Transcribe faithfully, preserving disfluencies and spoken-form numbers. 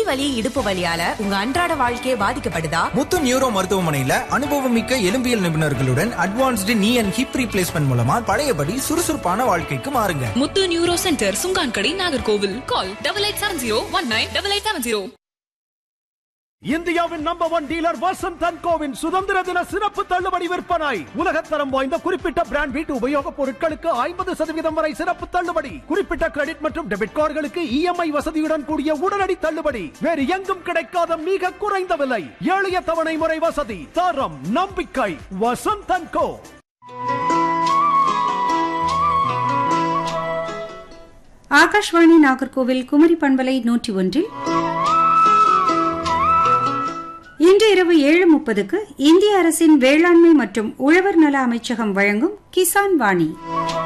வலி இடுப்பு வலியால உங்க அன்றாட வாழ்க்கையே பாதிக்கப்படுதா? முத்து நியூரோ மருத்துவமனையில அனுபவமிக்க எலும்பியல் நிபுணர்களுடன் அட்வான்ஸ்டு நீ அண்ட் ஹிப் ரீப்ளேஸ்மெண்ட் மூலமா பழையபடி சுறுசுறுப்பான வாழ்க்கைக்கு மாறுங்க. முத்து neuro centre, Chunkankadai, Nagercoil. Call double eight seven zero one nine double eight seven zero. இந்தியாவின் number one dealer Vasanth and CoWIN சுதந்திர தின சிறப்பு தள்ளுபடி விற்பனை. உலகத்தரம் வாய்ந்த குறிப்பிட்ட பிராண்ட் வீட்டு உபயோகப் பொருட்களுக்கு ஐம்பது சதவீதம் வரை சிறப்பு தள்ளுபடி. குறிப்பிட்ட கிரெடிட் மற்றும் டெபிட் கார்டுகளுக்கு இஎம்ஐ வசதியுடன் கூடிய உடனடி தள்ளுபடி. வேறு எங்கும் கிடைக்காத மிக குறைந்த விலை, எளிய தவணை முறை வசதி, தரம், நம்பிக்கை. வசந்த் அண்ட் கோ. ஆகாஷ்வாணி நாகர்கோவில் குமரி பண்பலை நூற்றி ஒன்றில் இன்று இரவு ஏழு முப்பதுக்கு இந்திய அரசின் வேளாண்மை மற்றும் உழவர் நல அமைச்சகம் வழங்கும் கிசான் வாணி.